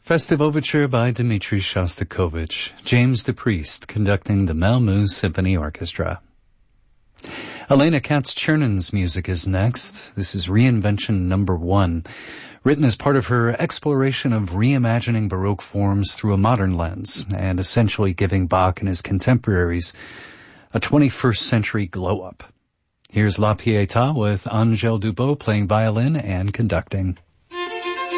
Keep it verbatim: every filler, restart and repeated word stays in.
Festive Overture by Dmitri Shostakovich. James DePriest conducting the Malmö Symphony Orchestra. Elena Katz-Chernon's music is next. This is Reinvention Number One, written as part of her exploration of reimagining Baroque forms through a modern lens and essentially giving Bach and his contemporaries a twenty-first century glow-up. Here's La Pietà with Angèle Dubot playing violin and conducting.